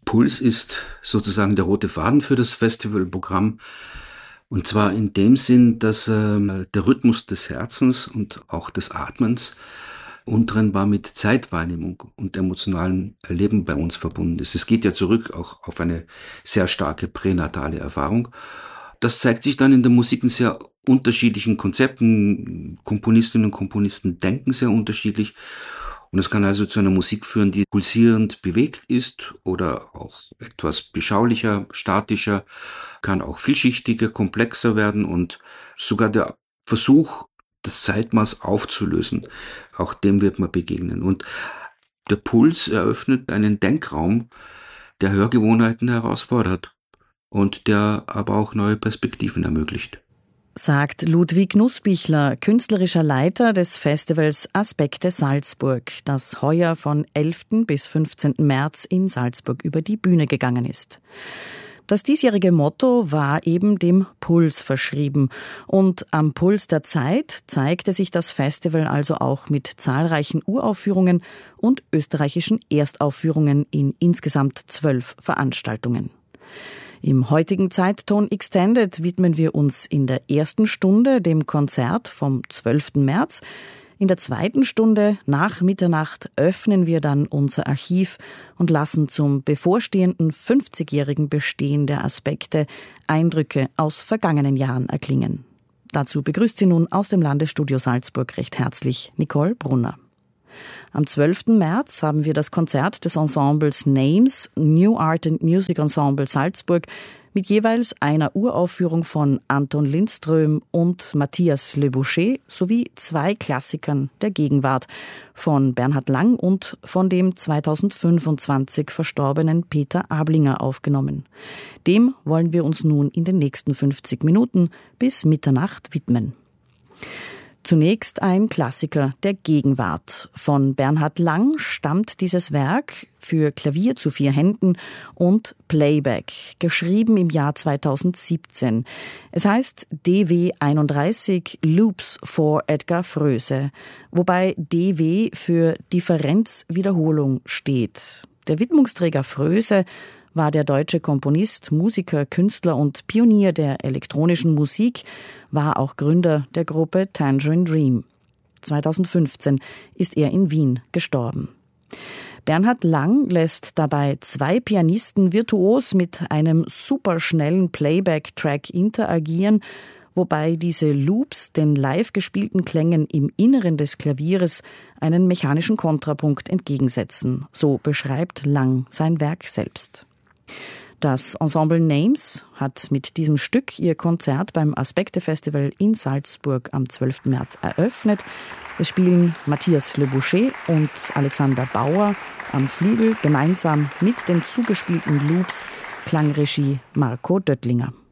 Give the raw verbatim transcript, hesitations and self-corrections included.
Puls ist sozusagen der rote Faden für das Festivalprogramm. Und zwar in dem Sinn, dass äh, der Rhythmus des Herzens und auch des Atmens untrennbar mit Zeitwahrnehmung und emotionalem Erleben bei uns verbunden ist. Es geht ja zurück auch auf eine sehr starke pränatale Erfahrung. Das zeigt sich dann in der Musik in sehr unterschiedlichen Konzepten. Komponistinnen und Komponisten denken sehr unterschiedlich. Und es kann also zu einer Musik führen, die pulsierend bewegt ist oder auch etwas beschaulicher, statischer, kann auch vielschichtiger, komplexer werden und sogar der Versuch, das Zeitmaß aufzulösen, auch dem wird man begegnen. Und der Puls eröffnet einen Denkraum, der Hörgewohnheiten herausfordert und der aber auch neue Perspektiven ermöglicht. Sagt Ludwig Nussbichler, künstlerischer Leiter des Festivals Aspekte Salzburg, das heuer von elften bis fünfzehnten März in Salzburg über die Bühne gegangen ist. Das diesjährige Motto war eben dem Puls verschrieben. Und am Puls der Zeit zeigte sich das Festival also auch mit zahlreichen Uraufführungen und österreichischen Erstaufführungen in insgesamt zwölf Veranstaltungen. Im heutigen Zeitton Extended widmen wir uns in der ersten Stunde dem Konzert vom zwölften März. In der zweiten Stunde nach Mitternacht öffnen wir dann unser Archiv und lassen zum bevorstehenden fünfzigjährigen Bestehen der Aspekte Eindrücke aus vergangenen Jahren erklingen. Dazu begrüßt sie nun aus dem Landesstudio Salzburg recht herzlich Nicole Brunner. Am zwölften März haben wir das Konzert des Ensembles Names, New Art and Music Ensemble Salzburg, mit jeweils einer Uraufführung von Anton Lindström und Matthias Le Boucher sowie zwei Klassikern der Gegenwart von Bernhard Lang und von dem zweitausendfünfundzwanzig verstorbenen Peter Ablinger aufgenommen. Dem wollen wir uns nun in den nächsten fünfzig Minuten bis Mitternacht widmen. Zunächst ein Klassiker der Gegenwart. Von Bernhard Lang stammt dieses Werk für Klavier zu vier Händen und Playback, geschrieben im Jahr zweitausendsiebzehn. Es heißt D W einunddreißig Loops for Edgar Froese, wobei D W für Differenzwiederholung steht. Der Widmungsträger Froese war der deutsche Komponist, Musiker, Künstler und Pionier der elektronischen Musik, war auch Gründer der Gruppe Tangerine Dream. zweitausendfünfzehn ist er in Wien gestorben. Bernhard Lang lässt dabei zwei Pianisten virtuos mit einem superschnellen Playback-Track interagieren, wobei diese Loops den live gespielten Klängen im Inneren des Klavieres einen mechanischen Kontrapunkt entgegensetzen. So beschreibt Lang sein Werk selbst. Das Ensemble Names hat mit diesem Stück ihr Konzert beim Aspekte-Festival in Salzburg am zwölften März eröffnet. Es spielen Matthias Le Boucher und Alexander Bauer am Flügel gemeinsam mit den zugespielten Loops, Klangregie Marco Döttlinger.